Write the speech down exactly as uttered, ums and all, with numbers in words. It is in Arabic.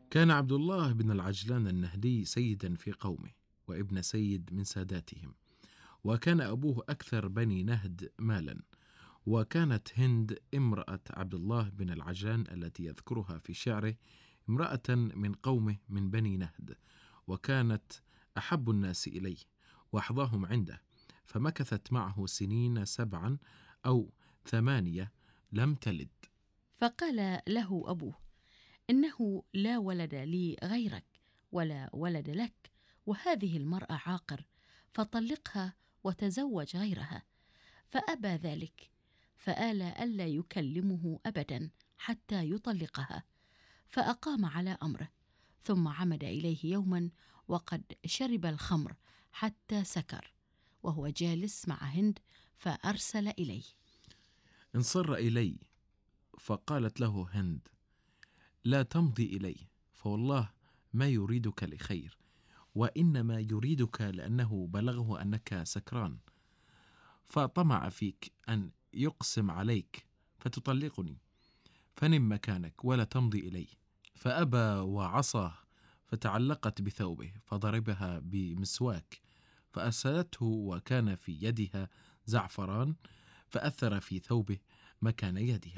كان عبد الله بن العجلان النهدي سيدا في قومه، وابن سيد من ساداتهم، وكان أبوه أكثر بني نهد مالا. وكانت هند امرأة عبد الله بن العجلان التي يذكرها في شعره امرأة من قومه من بني نهد، وكانت أحب الناس إليه وأحظاهم عنده، فمكثت معه سنين سبعا أو ثمانية لم تلد. فقال له أبوه: إنه لا ولد لي غيرك ولا ولد لك، وهذه المرأة عاقر، فطلقها وتزوج غيرها. فأبى ذلك، فآل ألا يكلمه أبدا حتى يطلقها، فأقام على أمره. ثم عمد إليه يوما وقد شرب الخمر حتى سكر وهو جالس مع هند، فأرسل إليه. انصر إلي، فقالت له هند: لا تمضي إليه، فوالله ما يريدك لخير، وإنما يريدك لأنه بلغه أنك سكران، فطمع فيك أن يقسم عليك فتطلقني، فنم مكانك ولا تمضي إليه. فأبى وعصاه، فتعلقت بثوبه فضربها بمسواك فأرسلته، وكان في يدها زعفران فأثر في ثوبه مكان يدها.